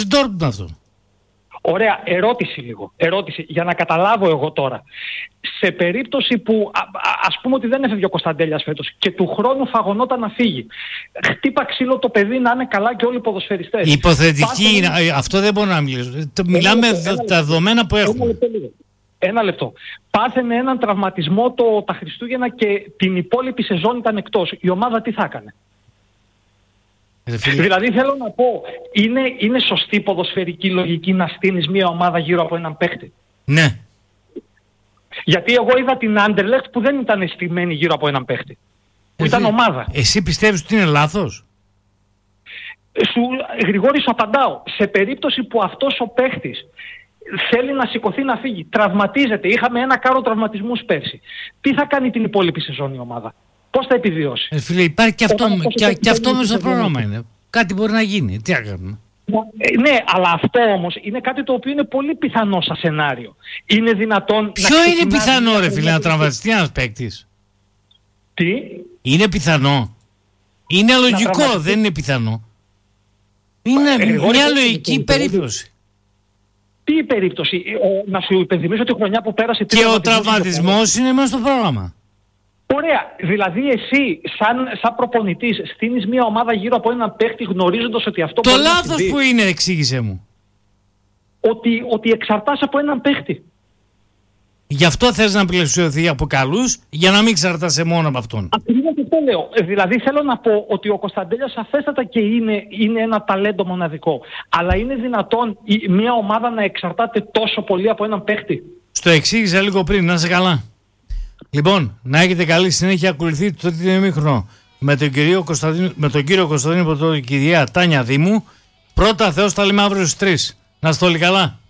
της Ντόρτμουντ αυτό. Ωραία, ερώτηση για να καταλάβω εγώ τώρα. Σε περίπτωση που ας πούμε ότι δεν έφευγε ο Κωνσταντέλιας φέτος και του χρόνου φαγωνόταν να φύγει, χτύπα ξύλο το παιδί να είναι καλά και όλοι οι ποδοσφαιριστές. Υποθετική είναι, αυτό δεν μπορώ να μιλήσω. Μιλάμε τα δεδομένα που έχουμε. Ένα λεπτό. Πάθαινε έναν τραυματισμό τα Χριστούγεννα και την υπόλοιπη σεζόν ήταν εκτός. Η ομάδα τι θα έκανε? Δηλαδή θέλω να πω, είναι σωστή ποδοσφαιρική λογική να στείνεις μια ομάδα γύρω από έναν παίχτη? Ναι. Γιατί εγώ είδα την Anderlecht που δεν ήταν στημένη γύρω από έναν παίχτη. Που ήταν ομάδα. Εσύ πιστεύεις ότι είναι λάθος? Γρηγόρη, σου απαντάω. Σε περίπτωση που αυτός ο παίχτης θέλει να σηκωθεί να φύγει, τραυματίζεται, είχαμε ένα κάρο τραυματισμούς πέρσι, τι θα κάνει την υπόλοιπη σεζόν η ομάδα? Πώς θα επιβιώσει? Φίλε, υπάρχει και αυτό μέσα στο πρόγραμμα είναι. Κάτι μπορεί να γίνει. Τι να κάνουμε? Ναι, αλλά αυτό όμως είναι κάτι το οποίο είναι πολύ πιθανό σαν σενάριο. Είναι δυνατόν... Ποιο είναι πιθανό ρε φίλε να τραυματιστεί ένας παίκτης? Τι? Είναι πιθανό? Είναι λογικό, δεν είναι πιθανό. Είναι μια λογική περίπτωση. Τι περίπτωση? Να σου υπενθυμίσω ότι η χρονιά που πέρασε... Και ο τραυματισμός είναι μέσα στο πρόγραμμα. Ωραία. Δηλαδή εσύ σαν προπονητής στείνεις μια ομάδα γύρω από έναν παίχτη γνωρίζοντας ότι αυτό... Το λάθος που είναι, εξήγησέ μου. Ότι εξαρτάσαι από έναν παίχτη. Γι' αυτό θες να πλαισιωθεί από καλούς, για να μην εξαρτάσαι μόνο από αυτόν. Ακριβώς αυτό λέω. Δηλαδή θέλω να πω ότι ο Κωνσταντέλιας σαφέστατα και είναι ένα ταλέντο μοναδικό. Αλλά είναι δυνατόν μια ομάδα να εξαρτάται τόσο πολύ από έναν παίχτη? Στο εξήγησα λίγο πριν, να είσαι καλά. Λοιπόν, να έχετε καλή συνέχεια. Ακολουθεί το τρίτο ημίχρονο με τον κύριο Κωνσταντίνο Πρωτό, την κυρία Τάνια Δήμου. Πρώτα Θεός, τα λέμε αύριο στις 3. Να είστε όλοι καλά.